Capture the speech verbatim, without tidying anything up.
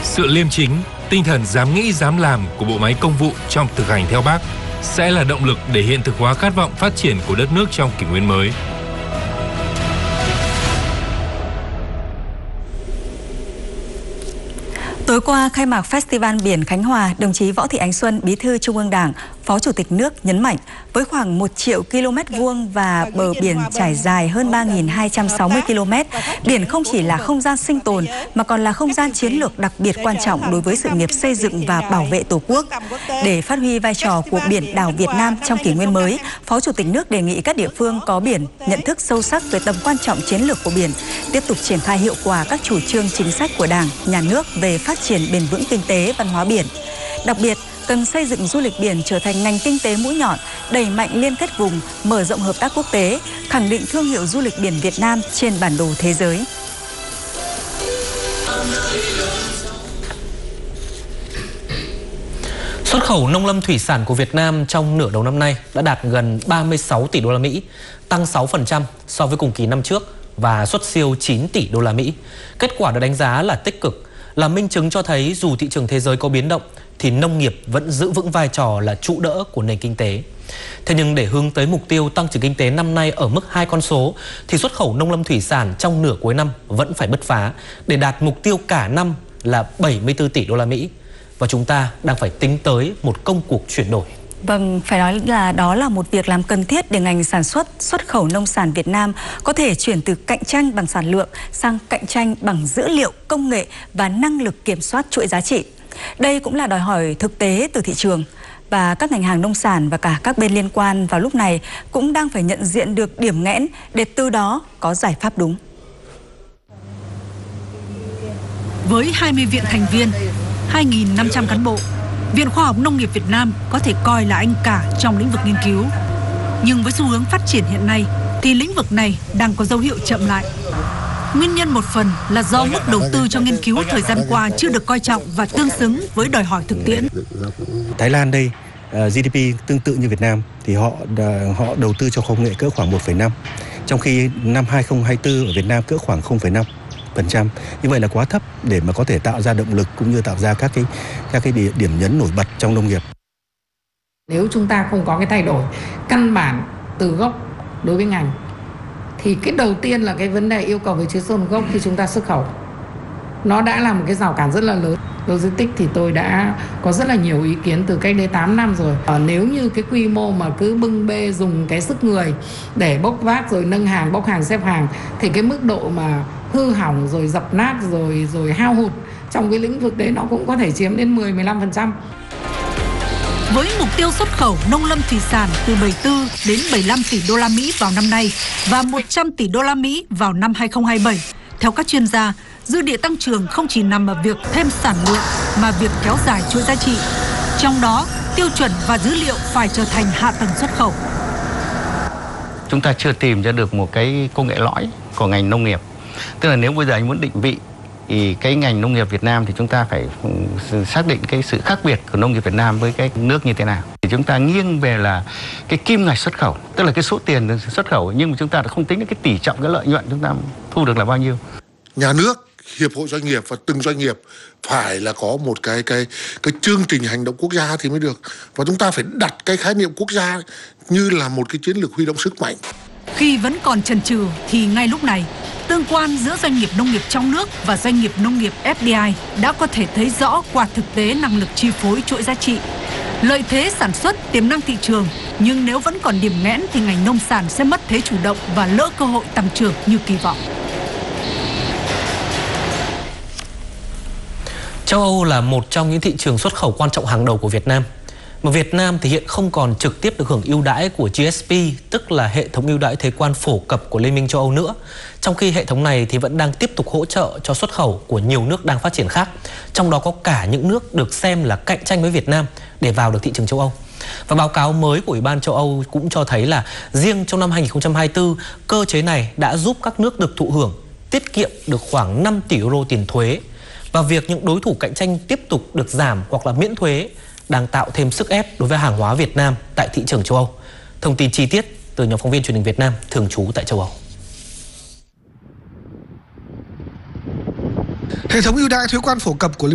Sự liêm chính, tinh thần dám nghĩ dám làm của bộ máy công vụ trong thực hành theo Bác sẽ là động lực để hiện thực hóa khát vọng phát triển của đất nước trong kỷ nguyên mới. Tối qua khai mạc Festival Biển Khánh Hòa, đồng chí Võ Thị Ánh Xuân, Bí thư Trung ương Đảng, Phó Chủ tịch nước nhấn mạnh, với khoảng một triệu ki lô mét vuông và bờ biển trải dài hơn ba nghìn hai trăm sáu mươi ki lô mét, biển không chỉ là không gian sinh tồn mà còn là không gian chiến lược đặc biệt quan trọng đối với sự nghiệp xây dựng và bảo vệ Tổ quốc. Để phát huy vai trò của biển đảo Việt Nam trong kỷ nguyên mới, Phó Chủ tịch nước đề nghị các địa phương có biển nhận thức sâu sắc về tầm quan trọng chiến lược của biển, tiếp tục triển khai hiệu quả các chủ trương chính sách của Đảng, Nhà nước về phát triển bền vững kinh tế, văn hóa biển. Đặc biệt, cần xây dựng du lịch biển trở thành ngành kinh tế mũi nhọn, đẩy mạnh liên kết vùng, mở rộng hợp tác quốc tế, khẳng định thương hiệu du lịch biển Việt Nam trên bản đồ thế giới. Xuất khẩu nông lâm thủy sản của Việt Nam trong nửa đầu năm nay đã đạt gần ba mươi sáu tỷ đô la Mỹ, tăng sáu phần trăm so với cùng kỳ năm trước và xuất siêu chín tỷ đô la Mỹ. Kết quả được đánh giá là tích cực, là minh chứng cho thấy dù thị trường thế giới có biến động thì nông nghiệp vẫn giữ vững vai trò là trụ đỡ của nền kinh tế. Thế nhưng để hướng tới mục tiêu tăng trưởng kinh tế năm nay ở mức hai con số thì xuất khẩu nông lâm thủy sản trong nửa cuối năm vẫn phải bứt phá để đạt mục tiêu cả năm là bảy mươi tư tỷ đô la Mỹ. Và chúng ta đang phải tính tới một công cuộc chuyển đổi. Vâng, phải nói là đó là một việc làm cần thiết để ngành sản xuất, xuất khẩu nông sản Việt Nam có thể chuyển từ cạnh tranh bằng sản lượng sang cạnh tranh bằng dữ liệu, công nghệ và năng lực kiểm soát chuỗi giá trị. Đây cũng là đòi hỏi thực tế từ thị trường. Và các ngành hàng nông sản và cả các bên liên quan vào lúc này cũng đang phải nhận diện được điểm nghẽn để từ đó có giải pháp đúng. Với hai mươi viện thành viên, hai nghìn năm trăm cán bộ, Viện Khoa học Nông nghiệp Việt Nam có thể coi là anh cả trong lĩnh vực nghiên cứu. Nhưng với xu hướng phát triển hiện nay thì lĩnh vực này đang có dấu hiệu chậm lại. Nguyên nhân một phần là do mức đầu tư cho nghiên cứu thời gian qua chưa được coi trọng và tương xứng với đòi hỏi thực tiễn. Thái Lan đây, giê đê pê tương tự như Việt Nam thì họ họ đầu tư cho công nghệ cỡ khoảng một phẩy năm, trong khi năm hai không hai tư ở Việt Nam cỡ khoảng không phẩy năm phần trăm. Như vậy là quá thấp để mà có thể tạo ra động lực cũng như tạo ra các cái các cái điểm nhấn nổi bật trong nông nghiệp. Nếu chúng ta không có cái thay đổi căn bản từ gốc đối với ngành thì cái đầu tiên là cái vấn đề yêu cầu về truy xuất nguồn gốc khi chúng ta xuất khẩu. Nó đã là một cái rào cản rất là lớn. Logistics thì tôi đã có rất là nhiều ý kiến từ cách đây tám năm rồi. Ờ, nếu như cái quy mô mà cứ bưng bê dùng cái sức người để bốc vác rồi nâng hàng, bốc hàng, xếp hàng thì cái mức độ mà hư hỏng rồi dập nát rồi rồi hao hụt trong cái lĩnh vực đấy nó cũng có thể chiếm đến mười đến mười lăm phần trăm. Với mục tiêu xuất khẩu nông lâm thủy sản từ bảy mươi tư đến bảy mươi lăm tỷ đô la Mỹ vào năm nay và một trăm tỷ đô la Mỹ vào năm hai không hai bảy, theo các chuyên gia, dư địa tăng trưởng không chỉ nằm ở việc thêm sản lượng mà việc kéo dài chuỗi giá trị. Trong đó, tiêu chuẩn và dữ liệu phải trở thành hạ tầng xuất khẩu. Chúng ta chưa tìm ra được một cái công nghệ lõi của ngành nông nghiệp. Tức là nếu bây giờ anh muốn định vị thì cái ngành nông nghiệp Việt Nam thì chúng ta phải xác định cái sự khác biệt của nông nghiệp Việt Nam với cái nước như thế nào. Thì chúng ta nghiêng về là cái kim ngạch xuất khẩu, tức là cái số tiền xuất khẩu, nhưng mà chúng ta không tính đến cái tỷ trọng cái lợi nhuận chúng ta thu được là bao nhiêu. Nhà nước, hiệp hội doanh nghiệp và từng doanh nghiệp phải là có một cái cái cái chương trình hành động quốc gia thì mới được. Và chúng ta phải đặt cái khái niệm quốc gia như là một cái chiến lược huy động sức mạnh. Khi vẫn còn chần chừ thì ngay lúc này, tương quan giữa doanh nghiệp nông nghiệp trong nước và doanh nghiệp nông nghiệp ép đê i đã có thể thấy rõ qua thực tế năng lực chi phối chuỗi giá trị. Lợi thế sản xuất, tiềm năng thị trường, nhưng nếu vẫn còn điểm nghẽn thì ngành nông sản sẽ mất thế chủ động và lỡ cơ hội tăng trưởng như kỳ vọng. Châu Âu là một trong những thị trường xuất khẩu quan trọng hàng đầu của Việt Nam. Mà Việt Nam thì hiện không còn trực tiếp được hưởng ưu đãi của giê ét pê, tức là hệ thống ưu đãi thuế quan phổ cập của Liên minh châu Âu nữa. Trong khi hệ thống này thì vẫn đang tiếp tục hỗ trợ cho xuất khẩu của nhiều nước đang phát triển khác, trong đó có cả những nước được xem là cạnh tranh với Việt Nam để vào được thị trường châu Âu. Và báo cáo mới của Ủy ban châu Âu cũng cho thấy là riêng trong năm hai nghìn không trăm hai mươi tư, cơ chế này đã giúp các nước được thụ hưởng tiết kiệm được khoảng năm tỷ euro tiền thuế. Và việc những đối thủ cạnh tranh tiếp tục được giảm hoặc là miễn thuế đang tạo thêm sức ép đối với hàng hóa Việt Nam tại thị trường châu Âu. Thông tin chi tiết từ nhóm phóng viên truyền hình Việt Nam thường trú tại châu Âu. Hệ thống ưu đãi thuế quan phổ cập của